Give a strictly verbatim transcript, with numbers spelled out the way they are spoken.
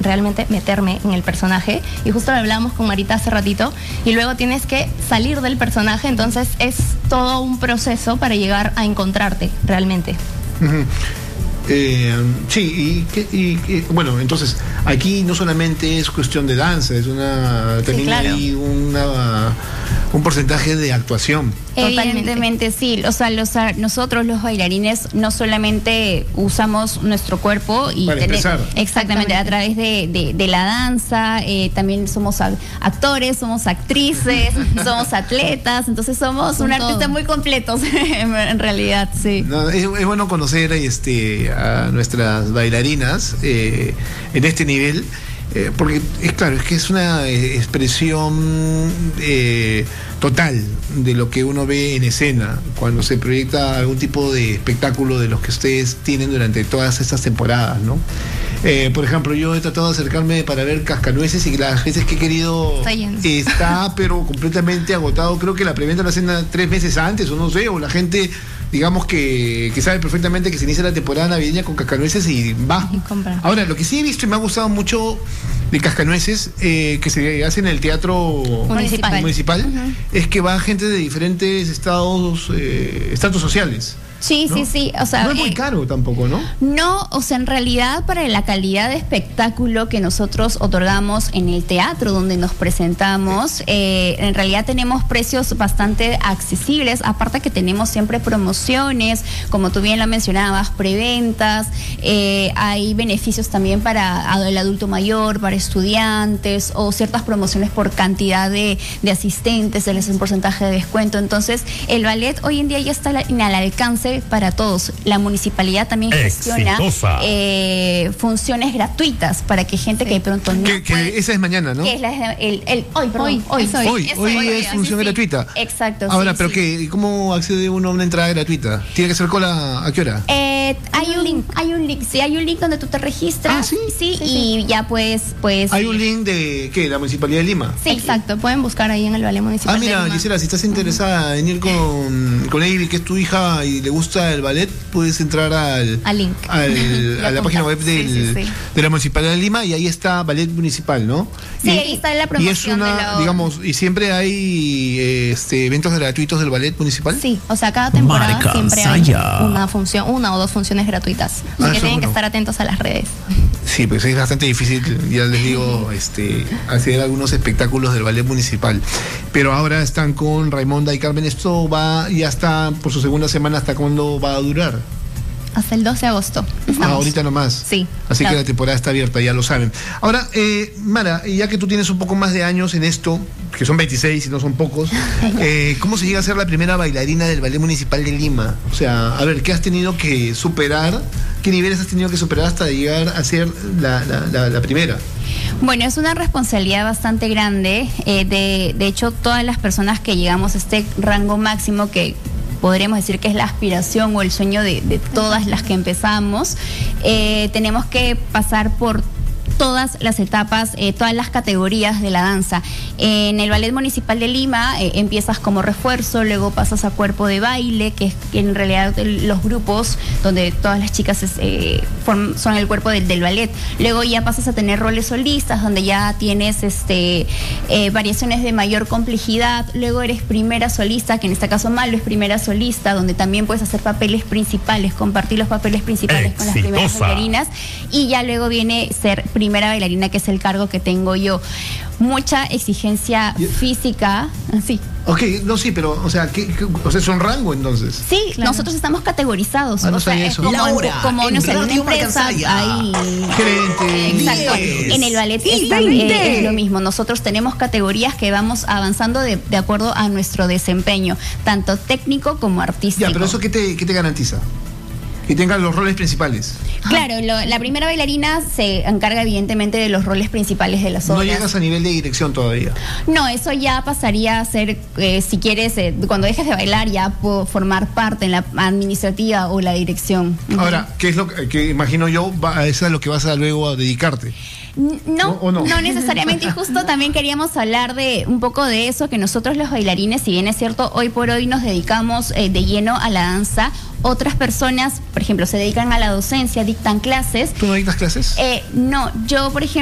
realmente meterme en el personaje. Y justo lo hablábamos con Marita hace ratito. Y luego tienes que salir del personaje. Entonces es todo un proceso para llegar a encontrarte realmente. Uh-huh. Eh, sí, y, y, y bueno, entonces aquí no solamente es cuestión de danza, es una también sí, claro. hay una, un porcentaje de actuación. Evidentemente sí, o sea, los, nosotros los bailarines no solamente usamos nuestro cuerpo y para tener, empezar. exactamente, a través de, de, de la danza, eh, también somos actores, somos actrices, somos atletas, entonces somos un artista muy completos en realidad, sí. No, es, es bueno conocer este a nuestras bailarinas eh, en este nivel. Eh, porque es claro, es que es una eh, expresión eh, total de lo que uno ve en escena cuando se proyecta algún tipo de espectáculo de los que ustedes tienen durante todas estas temporadas, ¿no? Eh, por ejemplo, yo he tratado de acercarme para ver Cascanueces y las veces que he querido está, lleno. está pero completamente agotado. Creo que la preventa la hacen tres meses antes o no sé, o la gente digamos que, que sabe perfectamente que se inicia la temporada navideña con Cascanueces y va. Y ahora, lo que sí he visto y me ha gustado mucho de Cascanueces, eh, que se hace en el teatro municipal, municipal uh-huh. es que va gente de diferentes estados, eh, estatus sociales. Sí, ¿no? sí, sí, o sea... No es muy eh, caro tampoco, ¿no? No, o sea, en realidad para la calidad de espectáculo que nosotros otorgamos en el teatro donde nos presentamos, eh, en realidad tenemos precios bastante accesibles, aparte que tenemos siempre promociones, como tú bien lo mencionabas, preventas, eh, hay beneficios también para el adulto mayor, para estudiantes, o ciertas promociones por cantidad de, de asistentes, se les hace un porcentaje de descuento. Entonces, el ballet hoy en día ya está al alcance para todos. La municipalidad también gestiona eh, funciones gratuitas para que gente sí. que de pronto no que, puede, que esa es mañana, ¿no? Que es la, el, el, hoy, perdón, hoy, hoy, hoy, hoy, es, hoy, hoy, hoy es función sí, gratuita. Sí. Exacto. Ahora, sí, pero sí. que ¿cómo accede uno a una entrada gratuita? ¿Tiene que hacer cola a qué hora? Eh, hay un link, hay un link, sí, hay un link donde tú te registras, ah, sí, sí, sí y sí. ya pues, pues. Hay un link de ¿qué? La Municipalidad de Lima. Sí, exacto. Pueden buscar ahí en el Ballet Municipal. Ah, mira, de Lima. Gisela, si estás interesada uh-huh. en ir con con Amy, que es tu hija y le gusta el ballet, puedes entrar al, al link, al, a la página web del, sí, sí, sí. de la Municipalidad de Lima y ahí está Ballet Municipal, ¿no? Sí, y, ahí está la promoción. Y es una, de la... digamos, y siempre hay este, eventos gratuitos del Ballet Municipal. Sí, o sea, cada temporada Marca siempre Saya. hay una función, una o dos funciones gratuitas. Así ah, que tienen bueno. que estar atentos a las redes. Sí, pues es bastante difícil, ya les digo, este, hacer algunos espectáculos del Ballet Municipal. Pero ahora están con Raimonda y Carmen. Esto va, ya está por su segunda semana. ¿Hasta cuándo va a durar? Hasta el doce de agosto. Ah, ahorita nomás. Sí. Así claro. que la temporada está abierta, ya lo saben. Ahora, eh, Mara, ya que tú tienes un poco más de años en esto, que son veintiséis y no son pocos, eh, ¿cómo se llega a ser la primera bailarina del Ballet Municipal de Lima? O sea, a ver, ¿qué has tenido que superar? ¿Qué niveles has tenido que superar hasta llegar a ser la, la, la, la primera? Bueno, es una responsabilidad bastante grande. Eh, de, de hecho, todas las personas que llegamos a este rango máximo que podríamos decir que es la aspiración o el sueño de, de todas las que empezamos, eh, tenemos que pasar por todas las etapas, eh, todas las categorías de la danza. En el Ballet Municipal de Lima eh, empiezas como refuerzo, luego pasas a cuerpo de baile, que es que en realidad el, los grupos donde todas las chicas es, eh, form, son el cuerpo del, del ballet. Luego ya pasas a tener roles solistas, donde ya tienes este, eh, variaciones de mayor complejidad. Luego eres primera solista, que en este caso Malo es primera solista, donde también puedes hacer papeles principales, compartir los papeles principales Exitosa. Con las primeras bailarinas. Y ya luego viene ser primera bailarina, que es el cargo que tengo yo. Mucha exigencia física, sí. Ok, no, sí, pero, o sea, ¿qué, qué, o sea, es un rango entonces? Sí, claro. Nosotros estamos categorizados. Ah, no o sea, eso. Como, Laura, como en no sé, una empresa, hay gerente. Exacto. Yes. En el ballet es, eh, es lo mismo. Nosotros tenemos categorías que vamos avanzando de, de acuerdo a nuestro desempeño, tanto técnico como artístico. Ya, pero ¿eso qué te, qué te garantiza? Que tengan los roles principales. Claro, lo, la primera bailarina se encarga evidentemente de los roles principales de las obras. No llegas a nivel de dirección todavía. No, eso ya pasaría a ser, eh, si quieres, eh, cuando dejes de bailar ya puedo formar parte en la administrativa o la dirección. Ahora, ¿qué es lo que, que imagino yo, va, eso es lo que vas a luego a dedicarte? No, ¿No, no? no necesariamente. Y justo también queríamos hablar de un poco de eso, que nosotros los bailarines, si bien es cierto, hoy por hoy nos dedicamos eh, de lleno a la danza. Otras personas, por ejemplo, se dedican a la docencia, dictan clases. ¿Tú no dictas clases? Eh, no, yo, por ejemplo,